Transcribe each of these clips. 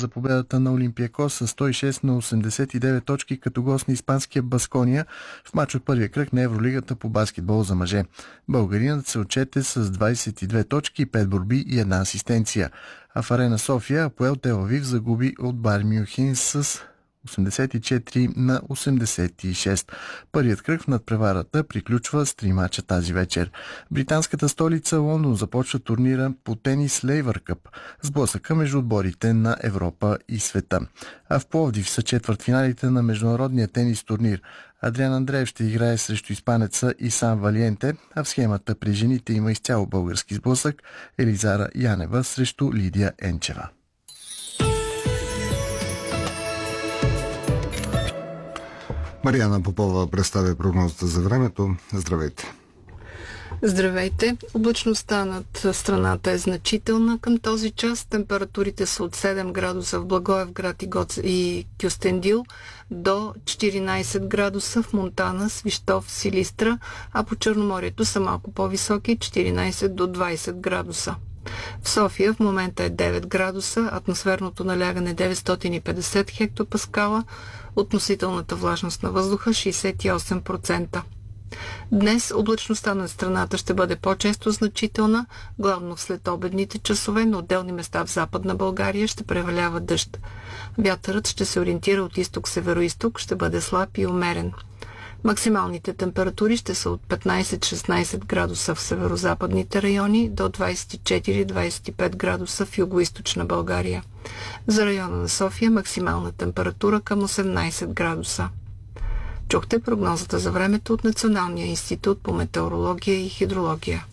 за победата на Олимпиакос с 106 на 89 точки като гост на испанския Баскония в мач от първия кръг на Евролигата по баскетбол за мъже. Българинът се отчете с 22 точки, 5 борби и 1 асистенция. А в Арена София АПОЕЛ Тел Авив загуби от Байер Мюнхен с 84 на 86. Първият кръг в надпреварата приключва с 3 мача тази вечер. Британската столица Лондон започва турнира по тенис Лейвър Къп, сблъсъка между отборите на Европа и света. А в Пловдив са четвъртфиналите на международния тенис турнир. Адриан Андреев ще играе срещу испанеца Исан Валиенте, а в схемата при жените има изцяло български сблъсък Елизара Янева срещу Лидия Енчева. Мариана Попова представя прогнозата за времето. Здравейте! Здравейте! Облачността над страната е значителна към този час. Температурите са от 7 градуса в Благоевград и Кюстендил до 14 градуса в Монтана, Свищов, Силистра, а по Черноморието са малко по-високи 14 до 20 градуса. В София в момента е 9 градуса, атмосферното налягане 950 хектопаскала, относителната влажност на въздуха 68%. Днес облачността на страната ще бъде по-често значителна, главно в следобедните часове, на отделни места в Западна България ще превалява дъжд. Вятърът ще се ориентира от изток-североизток, ще бъде слаб и умерен. Максималните температури ще са от 15-16 градуса в северо-западните райони до 24-25 градуса в югоизточна България. За района на София максимална температура към 18 градуса. Чухте прогнозата за времето от Националния институт по метеорология и хидрология.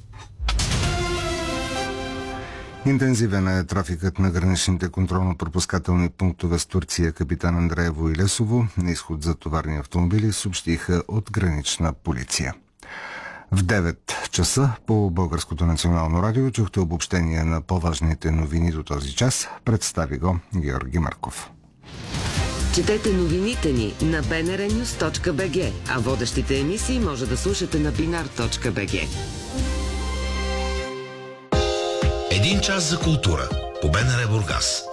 Интензивен е трафикът на граничните контролно-пропускателни пунктове с Турция. Капитан Андреево и Лесово на изход за товарни автомобили съобщиха от гранична полиция. В 9 часа по Българското национално радио чухте обобщение на по-важните новини до този час. Представи го Георги Марков. Четете новините ни на bnrnews.bg, а водещите емисии може да слушате на binar.bg. Един час за култура по БНР Бургас.